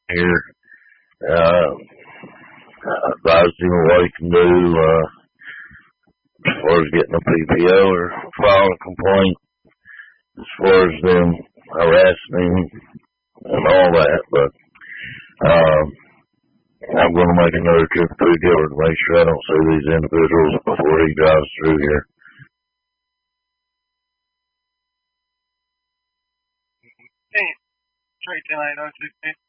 here. I advised him what he can do as far as getting a PPO or filing a complaint, as far as them harassing him and all that. But I'm going to make another trip through Gilbert to make sure I don't see these individuals before he drives through here. Hey, 310-802.